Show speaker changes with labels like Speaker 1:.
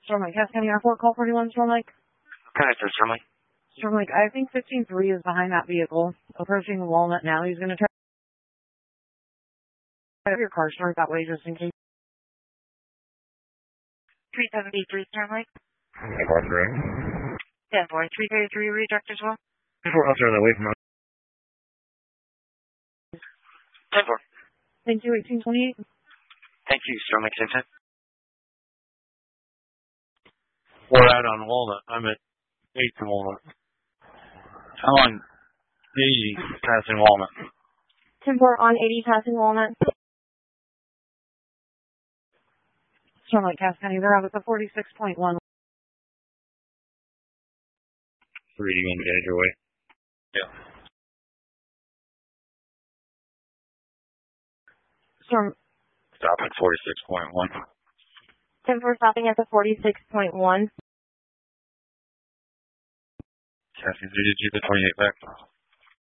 Speaker 1: Storm Lake, Cass County Airport, call 41, Storm Lake.
Speaker 2: Okay, sir, Storm Lake.
Speaker 1: Storm Lake, I think 15-3 is behind that vehicle, approaching Walnut now. He's going to try to have your car start that way just in case.
Speaker 3: 373, Storm Lake.
Speaker 2: Car correct.
Speaker 3: 10-4, 333, redirect as well.
Speaker 2: 10-4, I'll turn that way from us. 10-4.
Speaker 1: Thank you, 1828.
Speaker 2: Thank you, Storm Lake, same time.
Speaker 4: We're out on Walnut. I'm at 8th and Walnut. I'm on 80 passing Walnut.
Speaker 1: 10-4 on 80 passing Walnut. Storm Lake, Cass County, they're out at the 46.1.
Speaker 4: 3, you want to get your way? Yeah.
Speaker 1: Storm.
Speaker 4: Stop at 46.1.
Speaker 1: 10-4 stopping at the 46.1.
Speaker 4: Cassie, did you get the 28 back?